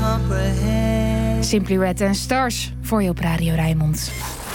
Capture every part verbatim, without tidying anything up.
comprehend. Simply Red and Stars voor je op Radio Rijnmond.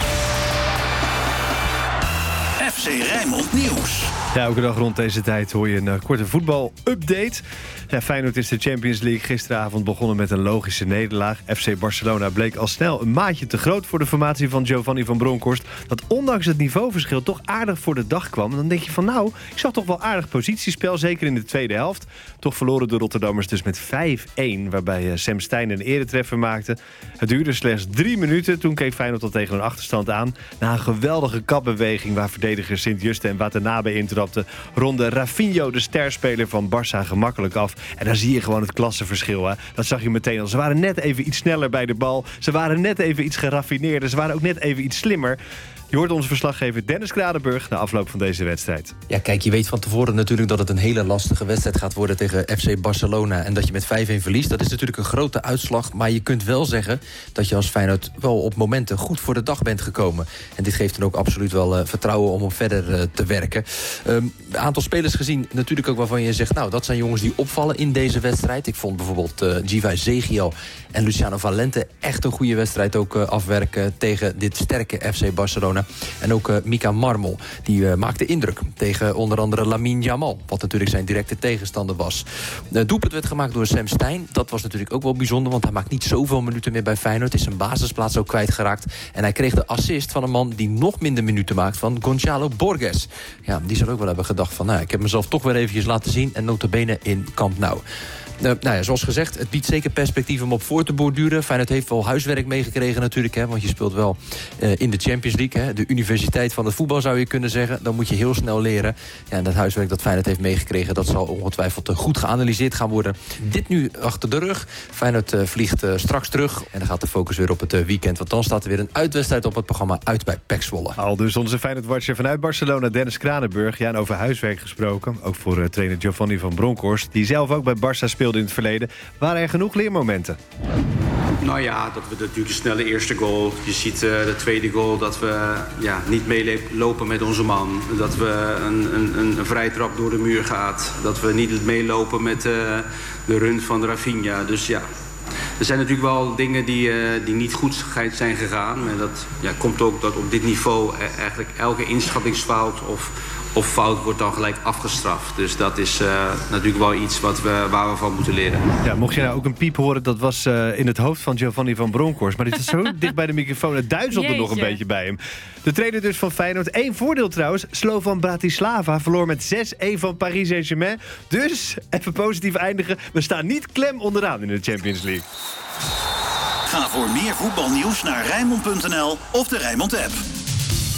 F C Rijnmond Nieuws. Ja, elke dag rond deze tijd hoor je een uh, korte voetbal-update. Ja, Feyenoord is de Champions League gisteravond begonnen met een logische nederlaag. F C Barcelona bleek al snel een maatje te groot voor de formatie van Giovanni van Bronckhorst. Dat ondanks het niveauverschil toch aardig voor de dag kwam. En dan denk je van nou, ik zag toch wel aardig positiespel, zeker in de tweede helft. Toch verloren de Rotterdammers dus met vijf een, waarbij uh, Sam Stein een eretreffer maakte. Het duurde slechts drie minuten, toen keek Feyenoord al tegen een achterstand aan. Na een geweldige kapbeweging waar verdedigers Sint-Juste en Watanabe intrapten, ronde Rafinho, de sterspeler van Barça, gemakkelijk af. En dan zie je gewoon het klassenverschil. Hè? Dat zag je meteen al. Ze waren net even iets sneller bij de bal. Ze waren net even iets geraffineerder. Ze waren ook net even iets slimmer. Je hoort onze verslaggever Dennis Kranenburg na afloop van deze wedstrijd. Ja, kijk, je weet van tevoren natuurlijk dat het een hele lastige wedstrijd gaat worden tegen F C Barcelona. En dat je met vijf een verliest, dat is natuurlijk een grote uitslag. Maar je kunt wel zeggen dat je als Feyenoord wel op momenten goed voor de dag bent gekomen. En dit geeft dan ook absoluut wel uh, vertrouwen om op verder uh, te werken. Een um, aantal spelers gezien natuurlijk ook waarvan je zegt, nou, dat zijn jongens die opvallen in deze wedstrijd. Ik vond bijvoorbeeld uh, Giva Zegiel en Luciano Valente echt een goede wedstrijd ook uh, afwerken tegen dit sterke F C Barcelona. En ook uh, Mika Marmol, die uh, maakte indruk tegen onder andere Lamine Yamal, wat natuurlijk zijn directe tegenstander was. Het doelpunt werd gemaakt door Sam Stein. Dat was natuurlijk ook wel bijzonder, want hij maakt niet zoveel minuten meer bij Feyenoord. Is zijn basisplaats ook kwijtgeraakt. En hij kreeg de assist van een man die nog minder minuten maakt, van Gonzalo Borges. Ja, die zal ook wel hebben gedacht van, nou, ik heb mezelf toch weer eventjes laten zien en nota bene in Camp Nou. Uh, nou ja, zoals gezegd, het biedt zeker perspectief om op voor te borduren. Feyenoord heeft wel huiswerk meegekregen natuurlijk, hè, want je speelt wel uh, in de Champions League. Hè, de universiteit van het voetbal zou je kunnen zeggen. Dan moet je heel snel leren. Ja, en dat huiswerk dat Feyenoord heeft meegekregen, dat zal ongetwijfeld uh, goed geanalyseerd gaan worden. Dit nu achter de rug. Feyenoord uh, vliegt uh, straks terug en dan gaat de focus weer op het uh, weekend. Want dan staat er weer een uitwedstrijd op het programma uit bij P E C Zwolle. Al dus onze Feyenoord-watcher vanuit Barcelona, Dennis Kranenburg. Ja, en over huiswerk gesproken. Ook voor uh, trainer Giovanni van Bronckhorst, die zelf ook bij Barça speelde in het verleden. Waren er genoeg leermomenten? Nou ja, dat we natuurlijk de snelle eerste goal. Je ziet uh, de tweede goal dat we ja, niet meelopen met onze man. Dat we een, een, een vrije trap door de muur gaat. Dat we niet meelopen met uh, de run van Rafinha. Dus ja, er zijn natuurlijk wel dingen die, uh, die niet goed zijn gegaan. En dat ja, komt ook dat op dit niveau eigenlijk elke inschattingsfout of... of fout wordt dan gelijk afgestraft. Dus dat is uh, natuurlijk wel iets wat we, waar we van moeten leren. Ja, mocht je nou ook een piep horen, dat was uh, in het hoofd van Giovanni van Bronckhorst. Maar dit is zo dicht bij de microfoon, het duizelde er nog een beetje bij hem. De trainer dus van Feyenoord. Eén voordeel trouwens, Slovan Bratislava verloor met zes een van Paris Saint-Germain. Dus, even positief eindigen, we staan niet klem onderaan in de Champions League. Ga voor meer voetbalnieuws naar Rijnmond punt n l of de Rijnmond app.